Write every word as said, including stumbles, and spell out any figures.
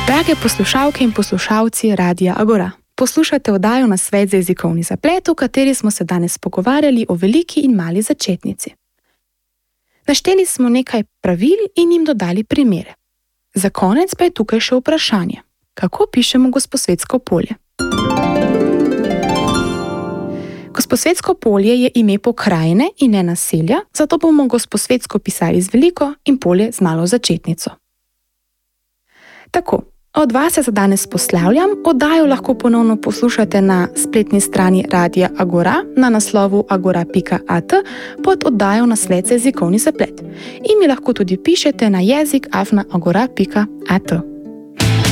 Drage poslušalke in poslušalci Radia Agora, poslušate oddajo Nasvet za jezikovni zaplet, v kateri smo se danes pogovarjali o veliki in mali začetnici. Našteli smo nekaj pravil in jim dodali primere. Za konec pa je tukaj še vprašanje, kako pišemo Gosposvetsko polje. Gosposvetsko polje je ime pokrajine in ne naselja, zato bomo Gosposvetsko pisali z veliko in polje z malo začetnico. Tako, od vas se za danes poslavljam, oddajo lahko ponovno poslušate na spletni strani Radia Agora na naslovu agora pika at pod oddajo Nasvet za jezikovni zaplet in mi lahko tudi pišete na jezik afna agora pika at.